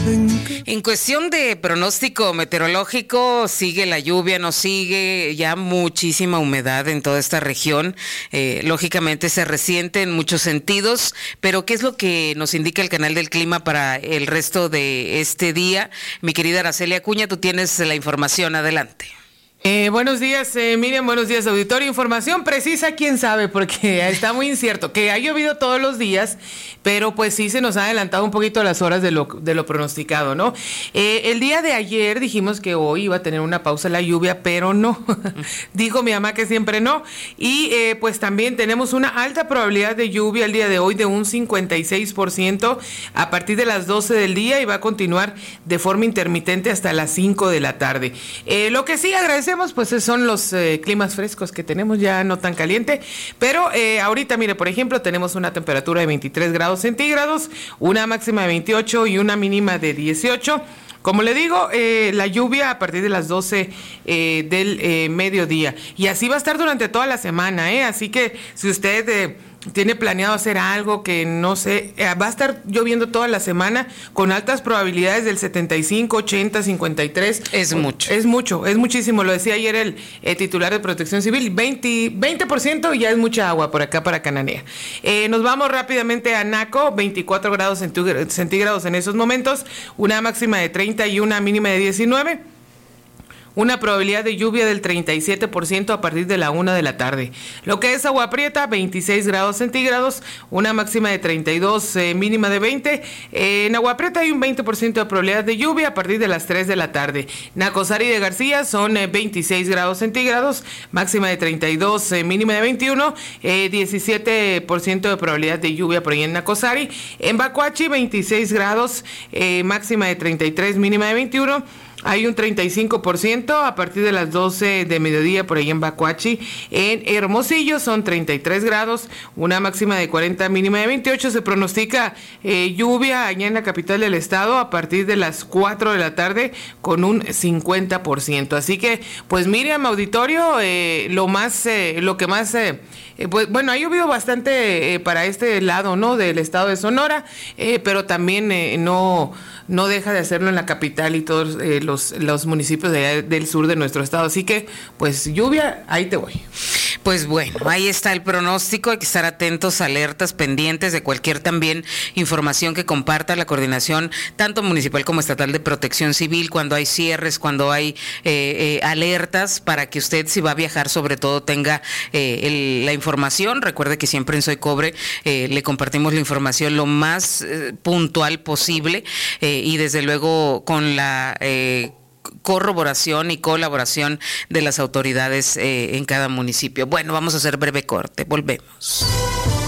En cuestión de pronóstico meteorológico, sigue la lluvia, no sigue, ya muchísima humedad en toda esta región. Lógicamente se resiente en muchos sentidos, pero ¿qué es lo que nos indica el canal del clima para el resto de este día? Mi querida Araceli Acuña, tú tienes la información, adelante. Buenos días, Miriam, buenos días, auditorio. Información precisa, quién sabe, porque está muy incierto, que ha llovido todos los días, pero pues sí se nos ha adelantado un poquito las horas de lo pronosticado, ¿no? El día de ayer dijimos que hoy iba a tener una pausa la lluvia, pero no. Dijo mi mamá que siempre no. Y pues también tenemos una alta probabilidad de lluvia el día de hoy de un 56% a partir de las 12 del día y va a continuar de forma intermitente hasta las 5 de la tarde. Lo que sí agradecemos pues son los climas frescos que tenemos, ya no tan caliente, pero ahorita mire, por ejemplo, tenemos una temperatura de 23 grados centígrados, una máxima de 28 y una mínima de 18. Como le digo, la lluvia a partir de las 12 del mediodía, y así va a estar durante toda la semana, así que si usted tiene planeado hacer algo que no sé, va a estar lloviendo toda la semana con altas probabilidades del 75, 80, 53. Es mucho. Es mucho, es muchísimo. Lo decía ayer el titular de Protección Civil, 20% ya es mucha agua por acá para Cananea. Nos vamos rápidamente a Naco, 24 grados centígrados en esos momentos, una máxima de 30 y una mínima de 19. Una probabilidad de lluvia del 37% a partir de la 1 de la tarde. Lo que es Agua Prieta, 26 grados centígrados, una máxima de 32, mínima de 20. En Agua Prieta hay un 20% de probabilidad de lluvia a partir de las 3 de la tarde. Nacosari de García son 26 grados centígrados, máxima de 32, mínima de 21, 17% de probabilidad de lluvia por ahí en Nacosari. En Bacuachi, 26 grados, máxima de 33, mínima de 21. Hay un 35% a partir de las 12 de mediodía por ahí en Bacuachi. En Hermosillo son 33 grados, una máxima de 40, mínima de 28. Se pronostica lluvia allá en la capital del estado a partir de las 4 de la tarde con un 50%. Así que, pues Miriam, auditorio, lo que más... pues bueno, ha llovido bastante para este lado, ¿no? Del estado de Sonora, pero también no deja de hacerlo en la capital y todos los municipios del sur de nuestro estado. Así que, pues, lluvia, ahí te voy. Pues bueno, ahí está el pronóstico. Hay que estar atentos, alertas, pendientes de cualquier también información que comparta la coordinación, tanto municipal como estatal de Protección Civil, cuando hay cierres, cuando hay alertas, para que usted, si va a viajar, sobre todo tenga la información. Recuerde que siempre en Soy Cobre le compartimos la información lo más puntual posible y desde luego con la corroboración y colaboración de las autoridades en cada municipio. Bueno, vamos a hacer breve corte, volvemos.